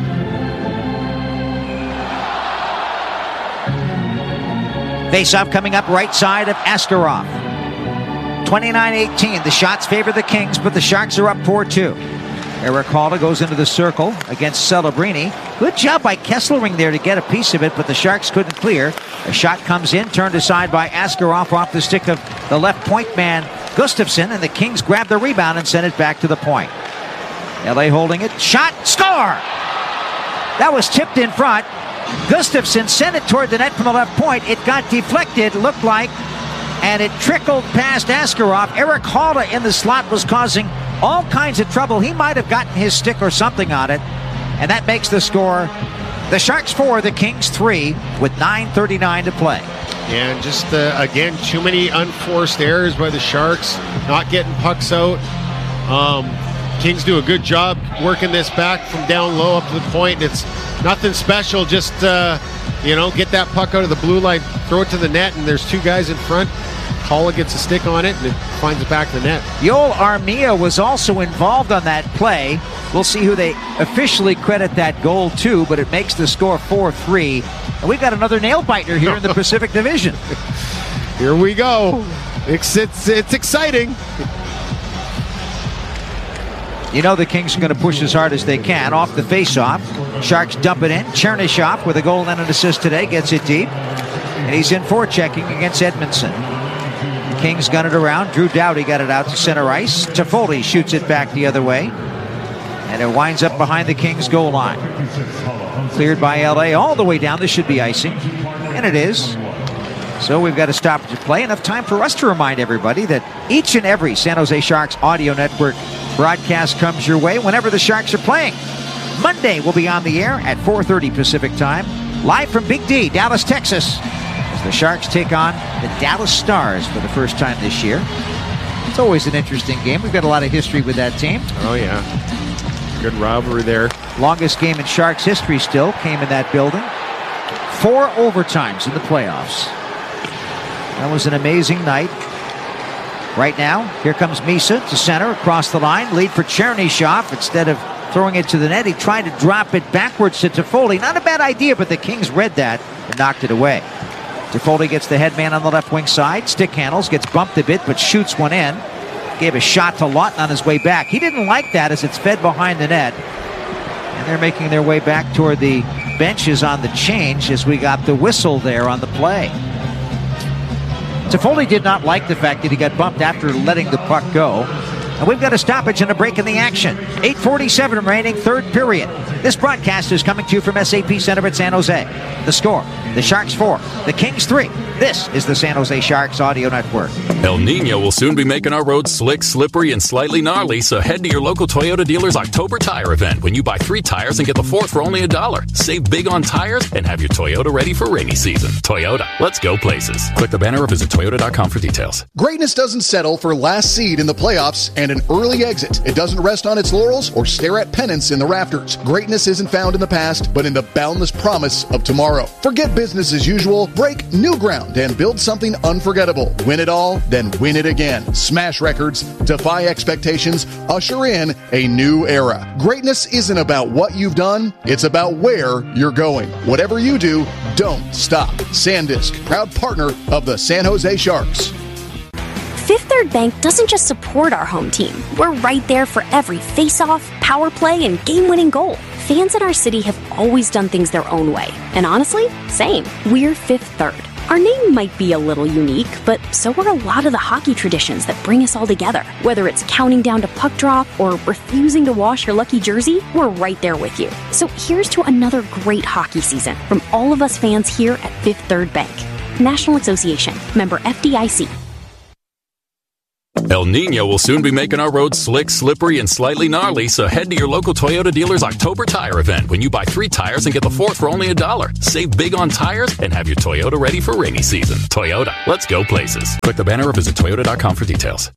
Face-off coming up right side of Askarov. twenty-nine eighteen. The shots favor the Kings, but the Sharks are up four two. Erik Haula goes into the circle against Celebrini. Good job by Kesselring there to get a piece of it, but the Sharks couldn't clear. A shot comes in, turned aside by Askarov off the stick of the left point man, Gustafsson, and the Kings grab the rebound and send it back to the point. L A holding it. Shot. Score! That was tipped in front. Gustafsson sent it toward the net from the left point. It got deflected, looked like, and it trickled past Askarov. Erik Haula in the slot was causing all kinds of trouble. He might have gotten his stick or something on it, and that makes the score the Sharks four, the Kings three, with nine thirty-nine to play. And just, uh, again, too many unforced errors by the Sharks, not getting pucks out. Um, Kings do a good job working this back from down low up to the point. It's nothing special, just, uh, you know, get that puck out of the blue line, throw it to the net, and there's two guys in front. Haula gets a stick on it, and it finds it back to the net. Yoel Armia was also involved on that play. We'll see who they officially credit that goal to, but it makes the score four three. And we've got another nail-biter here in the Pacific Division. Here we go. It's, it's, it's exciting. You know the Kings are going to push as hard as they can off the face-off. Sharks dump it in. Chernyshov with a goal and an assist today gets it deep. And he's in forechecking against Edmondson. Kings gun it around. Drew Doughty got it out to center ice. Toffoli shoots it back the other way. And it winds up behind the Kings goal line. Cleared by L A all the way down. This should be icing. And it is. So we've got to stop to play. Enough time for us to remind everybody that each and every San Jose Sharks audio network broadcast comes your way whenever the Sharks are playing. Monday we'll be on the air at four thirty Pacific time. Live from Big D, Dallas, Texas. As the Sharks take on the Dallas Stars for the first time this year. It's always an interesting game. We've got a lot of history with that team. Oh, yeah. Good rivalry there. Longest game in Sharks history still came in that building. Four overtimes in the playoffs. That was an amazing night. Right now, here comes Misa to center across the line. Lead for Chernyshov. Instead of throwing it to the net, he tried to drop it backwards to Toffoli. Not a bad idea, but the Kings read that and knocked it away. Toffoli gets the head man on the left wing side. Stick handles, gets bumped a bit, but shoots one in. Gave a shot to Lawton on his way back. He didn't like that as it's fed behind the net. And they're making their way back toward the benches on the change as we got the whistle there on the play. Toffoli did not like the fact that he got bumped after letting the puck go. And we've got a stoppage and a break in the action. eight forty-seven remaining, third period. This broadcast is coming to you from S A P Center at San Jose. The score, the Sharks four, the Kings three. This is the San Jose Sharks Audio Network. El Nino will soon be making our roads slick, slippery, and slightly gnarly, so head to your local Toyota dealer's October tire event when you buy three tires and get the fourth for only a dollar. Save big on tires and have your Toyota ready for rainy season. Toyota, let's go places. Click the banner or visit Toyota dot com for details. Greatness doesn't settle for last seed in the playoffs and an early exit. It doesn't rest on its laurels or stare at pennants in the rafters. Greatness isn't found in the past, but in the boundless promise of tomorrow. Forget business as usual, break new ground, and build something unforgettable. Win it all, then win it again. Smash records, defy expectations, usher in a new era. Greatness isn't about what you've done, it's about where you're going. Whatever you do, don't stop. SanDisk, proud partner of the San Jose Sharks. Fifth Third Bank doesn't just support our home team. We're right there for every face-off, power play, and game-winning goal. Fans in our city have always done things their own way. And honestly, same. We're Fifth Third. Our name might be a little unique, but so are a lot of the hockey traditions that bring us all together. Whether it's counting down to puck drop or refusing to wash your lucky jersey, we're right there with you. So here's to another great hockey season from all of us fans here at Fifth Third Bank. National Association. Member F D I C. El Nino will soon be making our roads slick, slippery, and slightly gnarly, so head to your local Toyota dealer's October tire event when you buy three tires and get the fourth for only a dollar. Save big on tires and have your Toyota ready for rainy season. Toyota, let's go places. Click the banner or visit toyota dot com for details.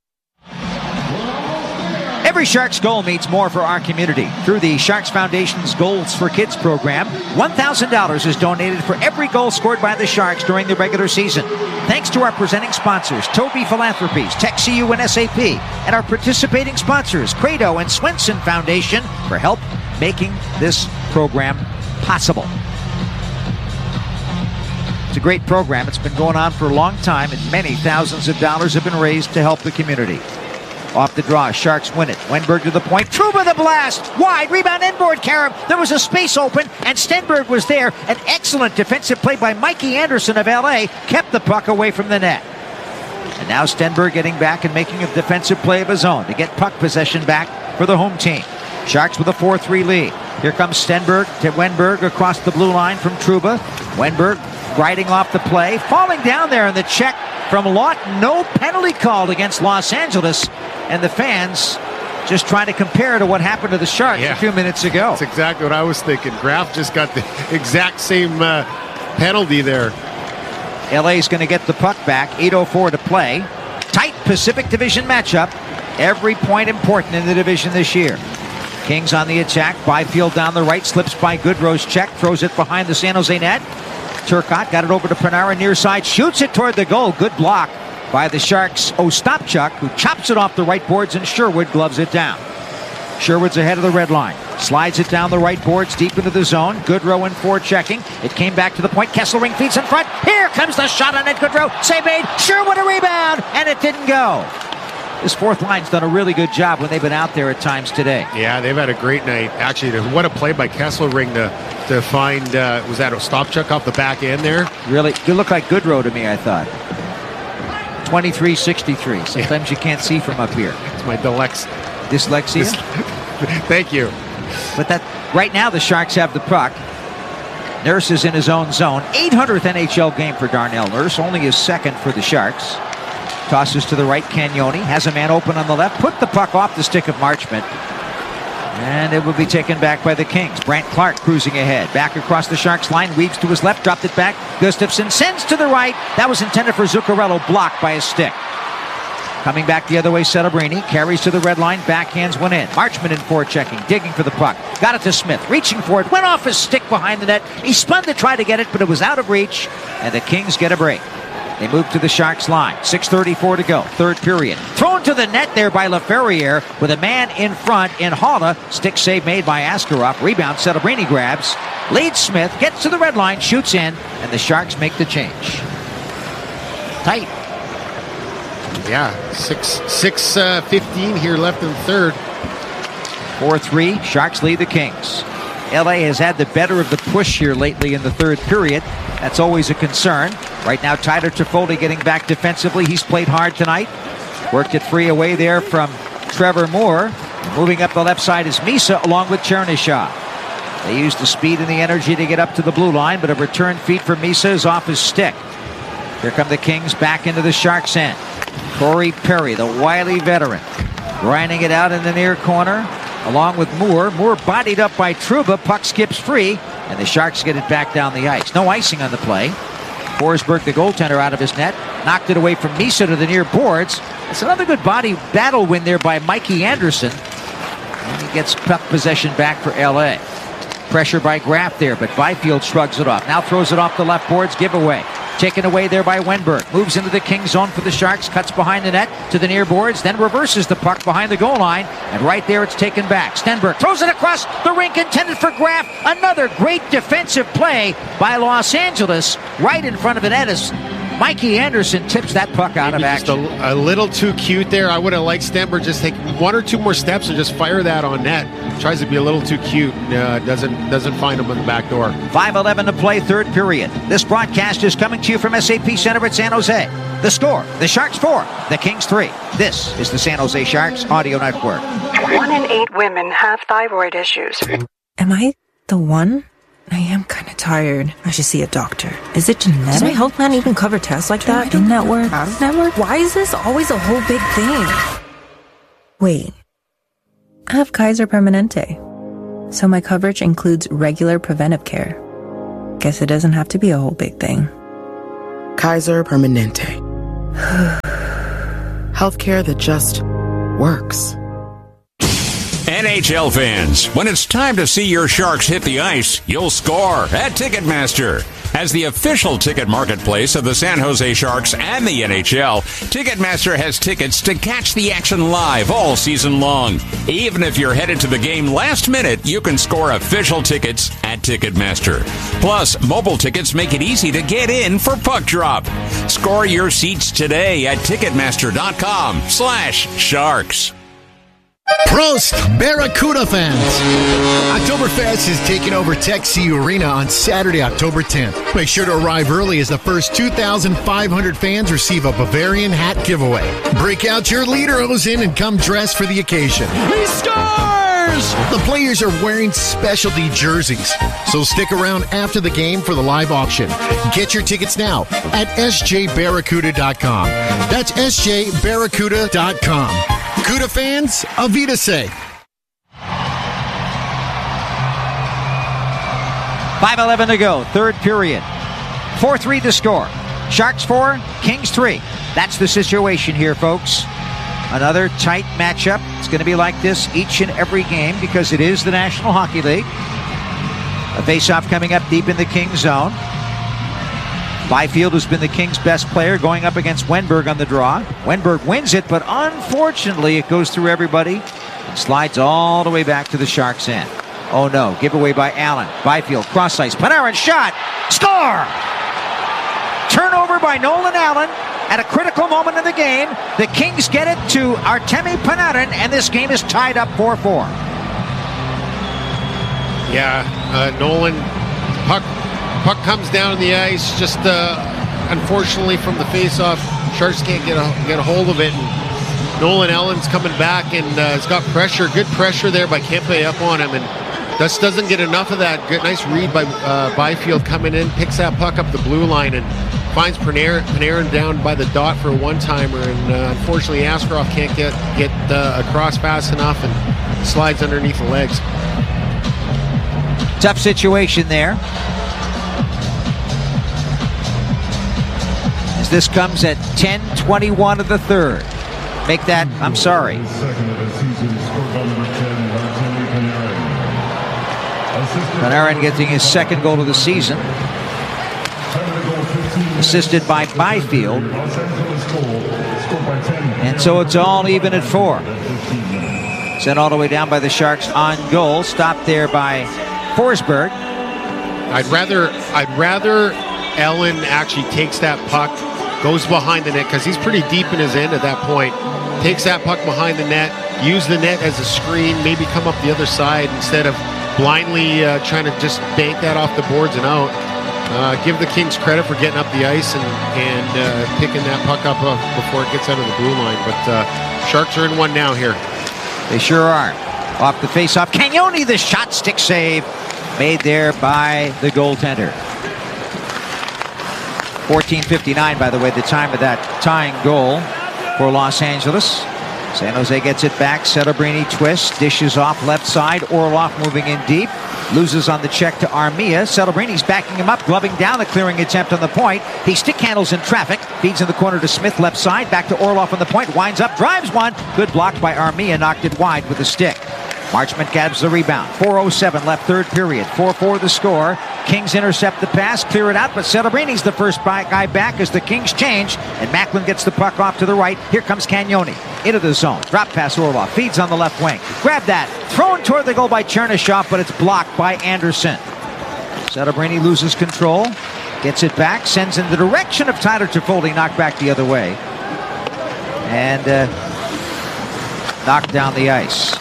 Every Sharks goal means more for our community. Through the Sharks Foundation's Goals for Kids program, one thousand dollars is donated for every goal scored by the Sharks during the regular season. Thanks to our presenting sponsors, Toby Philanthropies, TechCU and S A P, and our participating sponsors, Credo and Swenson Foundation, for help making this program possible. It's a great program. It's been going on for a long time, and many thousands of dollars have been raised to help the community. Off the draw, Sharks win it. Wenberg to the point. Trouba the blast. Wide. Rebound inboard, Karam. There was a space open, and Stenberg was there. An excellent defensive play by Mikey Anderson of L A. Kept the puck away from the net. And now Stenberg getting back and making a defensive play of his own to get puck possession back for the home team. Sharks with a four three lead. Here comes Stenberg to Wenberg across the blue line from Trouba. Wenberg riding off the play. Falling down there in the check from Lawton. No penalty called against Los Angeles. And the fans just trying to compare to what happened to the Sharks yeah. a few minutes ago. That's exactly what I was thinking. Graf just got the exact same uh, penalty there. L A's going to get the puck back. eight oh four to play. Tight Pacific Division matchup. Every point important in the division this year. Kings on the attack. Byfield down the right. Slips by Goodrow's check. Throws it behind the San Jose net. Turcotte got it over to Panarin near side. Shoots it toward the goal. Good block by the Sharks' Ostapchuk, who chops it off the right boards, and Sherwood gloves it down. Sherwood's ahead of the red line. Slides it down the right boards, deep into the zone. Goodrow in for checking. It came back to the point. Kesselring feeds in front. Here comes the shot on it. Goodrow. Save made. Sherwood a rebound, and it didn't go. This fourth line's done a really good job when they've been out there at times today. Yeah, they've had a great night. Actually, what a play by Kesselring to, to find, uh, was that Ostapchuk off the back end there? Really? You look like Goodrow to me, I thought. twenty-three sixty-three. Sometimes you can't see from up here. It's my dylex- dyslexia. Thank you. But that right now the Sharks have the puck. Nurse is in his own zone. eight hundredth N H L game for Darnell Nurse. Only his second for the Sharks. Tosses to the right. Cagnoni has a man open on the left. Put the puck off the stick of Marchment. And it will be taken back by the Kings. Brandt Clark cruising ahead. Back across the Sharks line. Weaves to his left. Dropped it back. Gustafsson sends to the right. That was intended for Zuccarello. Blocked by his stick. Coming back the other way, Celebrini. Carries to the red line. Backhands one in. Marchment in for checking. Digging for the puck. Got it to Smith. Reaching for it. Went off his stick behind the net. He spun to try to get it, but it was out of reach. And the Kings get a break. They move to the Sharks line. six thirty-four to go. Third period. Thrown to the net there by LaFerriere with a man in front in Haula. Stick save made by Askarov. Rebound. Celebrini grabs. Leads Smith. Gets to the red line. Shoots in. And the Sharks make the change. Tight. Yeah. six six uh, fifteen here left in the third. four three. Sharks lead the Kings. L A has had the better of the push here lately in the third period. That's always a concern. Right now, Tyler Toffoli getting back defensively. He's played hard tonight. Worked it free away there from Trevor Moore. Moving up the left side is Misa along with Chernishaw. They use the speed and the energy to get up to the blue line, but a return feed for Misa is off his stick. Here come the Kings back into the Sharks' end. Corey Perry, the wily veteran, grinding it out in the near corner along with Moore. Moore bodied up by Trouba. Puck skips free, and the Sharks get it back down the ice. No icing on the play. Forsberg, the goaltender, out of his net. Knocked it away from Misa to the near boards. It's another good body battle win there by Mikey Anderson. And he gets puck possession back for L A. Pressure by Graf there, but Byfield shrugs it off. Now throws it off the left boards. Giveaway. Taken away there by Wenberg. Moves into the King zone for the Sharks. Cuts behind the net to the near boards. Then reverses the puck behind the goal line. And right there it's taken back. Stenberg throws it across the rink intended for Graf. Another great defensive play by Los Angeles. Right in front of the net as Mikey Anderson tips that puck out Maybe of action. Just a, a little too cute there. I would have liked Stenberg just take one or two more steps and just fire that on net. Tries to be a little too cute. Uh, doesn't doesn't find him in the back door. five eleven to play, third period. This broadcast is coming to you from S A P Center at San Jose. The score, the Sharks four, the Kings three. This is the San Jose Sharks Audio Network. One in eight women have thyroid issues. Am I the one? I am kind of tired. I should see a doctor. Is it genetic? Does my health plan even cover tests like that? In-network? Out-of-network? Why is this always a whole big thing? Wait. I have Kaiser Permanente. So my coverage includes regular preventive care. Guess it doesn't have to be a whole big thing. Kaiser Permanente. Healthcare that just works. N H L fans, when it's time to see your Sharks hit the ice, you'll score at Ticketmaster. As the official ticket marketplace of the San Jose Sharks and the N H L, Ticketmaster has tickets to catch the action live all season long. Even if you're headed to the game last minute, you can score official tickets at Ticketmaster. Plus, mobile tickets make it easy to get in for puck drop. Score your seats today at Ticketmaster.com slash Sharks. Prost, Barracuda fans! Oktoberfest is taking over Tech C Arena on Saturday, October tenth. Make sure to arrive early as the first two thousand five hundred fans receive a Bavarian hat giveaway. Break out your Lederhosen and come dressed for the occasion. He scores! The players are wearing specialty jerseys, so stick around after the game for the live auction. Get your tickets now at S J Barracuda dot com. That's S J Barracuda dot com. Cuda fans, auf Wiedersehen. five eleven to go, third period. four three to score. Sharks four, Kings three. That's the situation here, folks. Another tight matchup. It's going to be like this each and every game because it is the National Hockey League. A face-off coming up deep in the Kings zone. Byfield has been the Kings' best player going up against Wenberg on the draw. Wenberg wins it, but unfortunately it goes through everybody and slides all the way back to the Sharks' end. Oh no, giveaway by Allen. Byfield, cross ice, Panarin shot, score! Turnover by Nolan Allen at a critical moment in the game. The Kings get it to Artemi Panarin, and this game is tied up four four. Yeah, uh, Nolan, puck Puck comes down the ice, just uh, unfortunately from the face-off, Sharks can't get a, get a hold of it. And Nolan Allen's coming back and uh, has got pressure, good pressure there by Kempe up on him, and just doesn't get enough of that. Good, nice read by uh, Byfield coming in, picks that puck up the blue line and finds Panarin, Panarin down by the dot for a one-timer, and uh, unfortunately Askarov can't get, get uh, across fast enough and slides underneath the legs. Tough situation there. This comes at ten twenty-one of the third. Make that, I'm sorry. Panarin getting his second goal of the season. Assisted by Byfield. And so it's all even at four. Sent all the way down by the Sharks on goal. Stopped there by Forsberg. I'd rather, I'd rather Allen actually takes that puck, goes behind the net, because he's pretty deep in his end at that point. Takes that puck behind the net, use the net as a screen, maybe come up the other side instead of blindly uh, trying to just bank that off the boards and out. Uh, give the Kings credit for getting up the ice and, and uh, picking that puck up uh, before it gets out of the blue line. But uh, Sharks are in one now here. They sure are. Off the face-off, Cagnoni, the shot stick save made there by the goaltender. fourteen fifty-nine, by the way, the time of that tying goal for Los Angeles. San Jose gets it back. Celebrini twists, dishes off left side. Orlov moving in deep. Loses on the check to Armia. Celebrini's backing him up, gloving down a clearing attempt on the point. He stick handles in traffic. Feeds in the corner to Smith left side. Back to Orlov on the point. Winds up, drives one. Good block by Armia. Knocked it wide with a stick. Marchment grabs the rebound. four oh seven left third period. four four the score. Kings intercept the pass, clear it out, but Celebrini's the first guy back as the Kings change, and Macklin gets the puck off to the right. Here comes Cagnoni into the zone. Drop pass Orlov. Feeds on the left wing. Grab that. Thrown toward the goal by Chernyshov, but it's blocked by Anderson. Celebrini loses control. Gets it back. Sends in the direction of Tyler Toffoli. Knocked back the other way. And uh, knocked down the ice.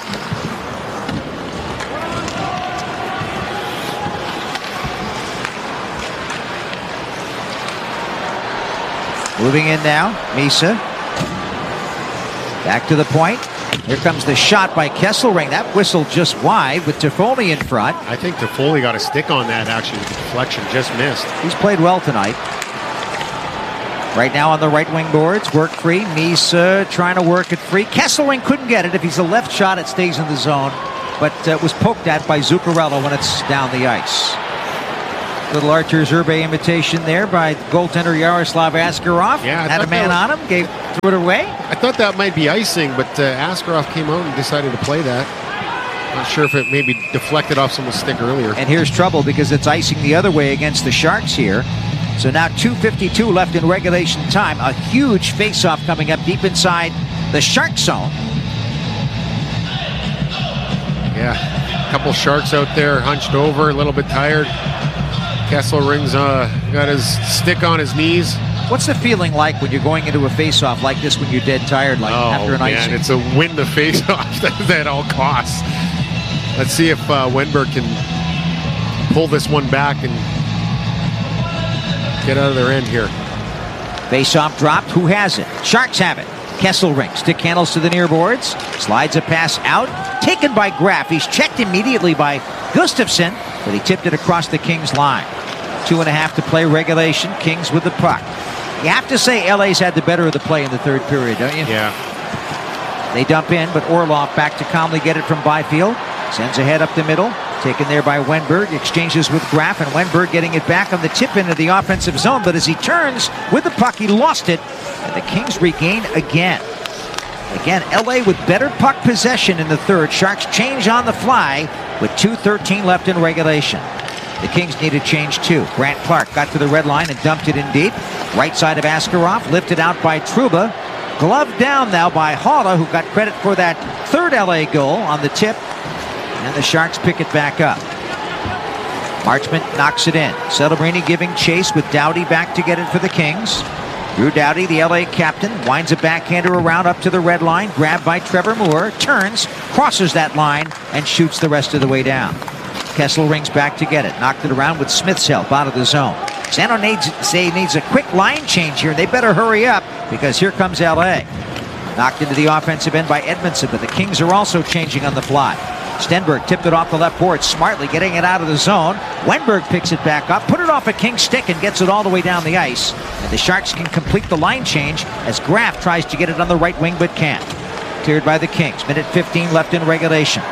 Moving in now, Misa. Back to the point. Here comes the shot by Kesselring. That whistle just wide with Toffoli in front. I think Toffoli got a stick on that, actually. The deflection just missed. He's played well tonight. Right now on the right wing boards, work free. Misa trying to work it free. Kesselring couldn't get it. If he's a left shot, it stays in the zone. But uh, was poked at by Zuccarello when it's down the ice. Little Archer Zerbe imitation there by goaltender Yaroslav Askarov. Yeah, I had a man was... on him, gave threw it away. I thought that might be icing, but uh, Askarov came out and decided to play that. Not sure if it maybe deflected off someone's stick earlier. And here's trouble because it's icing the other way against the Sharks here. So now two fifty-two left in regulation time. A huge face-off coming up deep inside the Shark zone. Yeah, a couple Sharks out there hunched over, a little bit tired. Kesselring's uh, got his stick on his knees. What's the feeling like when you're going into a face-off like this when you're dead tired, like oh, after an man, icing? It's a win the face-off at all costs. Let's see if uh, Wenberg can pull this one back and get out of their end here. Face-off dropped. Who has it? Sharks have it. Kesselring. Stick handles to the near boards. Slides a pass out. Taken by Graf. He's checked immediately by Gustafsson, but he tipped it across the Kings line. Two and a half to play regulation. Kings with the puck. You have to say L A's had the better of the play in the third period, don't you? Yeah. They dump in, but Orlov back to calmly get it from Byfield. Sends ahead up the middle. Taken there by Wenberg. Exchanges with Graf, and Wenberg getting it back on the tip into the offensive zone. But as he turns with the puck, he lost it. And the Kings regain again. Again, L A with better puck possession in the third. Sharks change on the fly with two thirteen left in regulation. The Kings need a change too. Grant Clark got to the red line and dumped it in deep. Right side of Askarov, lifted out by Trouba. Gloved down now by Haula, who got credit for that third L A goal on the tip. And the Sharks pick it back up. Marchment knocks it in. Celebrini giving chase with Doughty back to get it for the Kings. Drew Doughty, the L A captain, winds a backhander around up to the red line. Grabbed by Trevor Moore. Turns, crosses that line, and shoots the rest of the way down. Kessel rings back to get it. Knocked it around with Smith's help out of the zone. San Jose needs a quick line change here. They better hurry up because here comes L A. Knocked into the offensive end by Edmondson, but the Kings are also changing on the fly. Stenberg tipped it off the left board, smartly getting it out of the zone. Wenberg picks it back up, put it off a King's stick, and gets it all the way down the ice. And the Sharks can complete the line change as Graf tries to get it on the right wing, but can't. Cleared by the Kings. Minute fifteen left in regulation.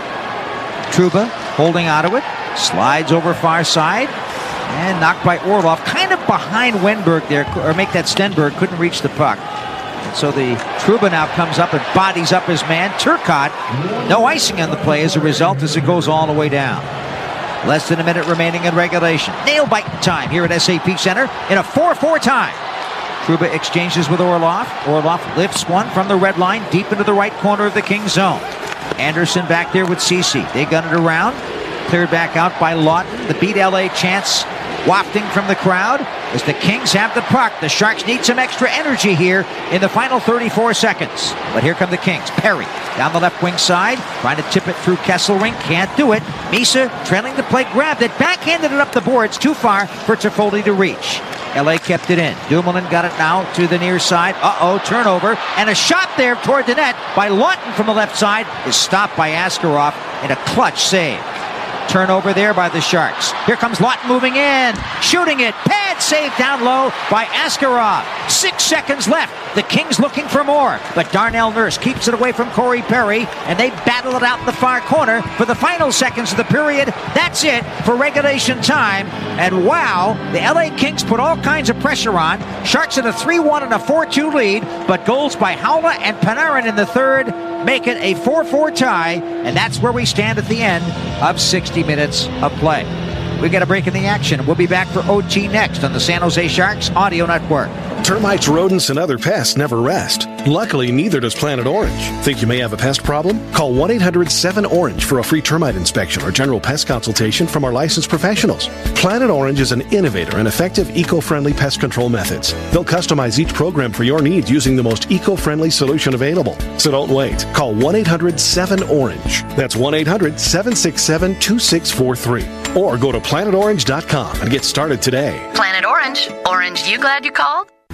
Trouba holding onto it, slides over far side, and knocked by Orlov, kind of behind Wenberg there, or make that Stenberg, couldn't reach the puck. And so the Trouba now comes up and bodies up his man, Turcotte. No icing on the play as a result as it goes all the way down. Less than a minute remaining in regulation. Nail-biting time here at S A P Center in a four four tie. Trouba exchanges with Orlov. Orlov lifts one from the red line deep into the right corner of the Kings zone. Anderson back there with Ceci. They gun it around. Cleared back out by Lawton. The beat L A chants wafting from the crowd as the Kings have the puck. The Sharks need some extra energy here in the final thirty-four seconds. But here come the Kings. Perry down the left wing side, trying to tip it through Kesselring. Can't do it. Misa trailing the play, grabbed it, backhanded it up the boards. Too far for Toffoli to reach. L A kept it in. Dumoulin got it now to the near side. Uh-oh, turnover. And a shot there toward the net by Lawton from the left side is stopped by Askarov in a clutch save. Turnover there by the Sharks. Here comes Lawton moving in, shooting it. Pad save down low by Askarov. Six seconds left. The Kings looking for more, but Darnell Nurse keeps it away from Corey Perry, and they battle it out in the far corner for the final seconds of the period. That's it for regulation time. And wow, the L A Kings put all kinds of pressure on. Sharks in a three one and a four two lead, but goals by Haula and Panarin in the third make it a four four tie, and that's where we stand at the end of sixty minutes of play. We got a break in the action. We'll be back for O T next on the San Jose Sharks Audio Network. Termites, rodents, and other pests never rest. Luckily, neither does Planet Orange. Think you may have a pest problem? Call one eight hundred seven orange for a free termite inspection or general pest consultation from our licensed professionals. Planet Orange is an innovator and effective eco-friendly pest control methods. They'll customize each program for your needs using the most eco-friendly solution available. So don't wait. Call one eight hundred seven orange. That's one eight hundred seven six seven two six four three. Or go to planet orange dot com and get started today. Planet Orange. Orange, you glad you called?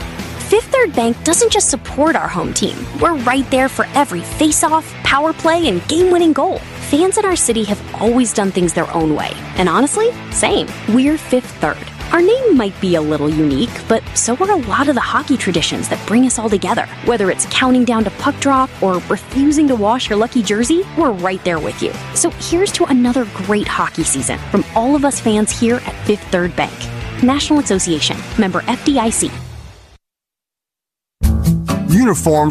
Fifth Third Bank doesn't just support our home team. We're right there for every face-off, power play, and game-winning goal. Fans in our city have always done things their own way. And honestly, same. We're Fifth Third. Our name might be a little unique, but so are a lot of the hockey traditions that bring us all together. Whether it's counting down to puck drop or refusing to wash your lucky jersey, we're right there with you. So here's to another great hockey season from all of us fans here at Fifth Third Bank. National Association. Member F D I C. Uniforms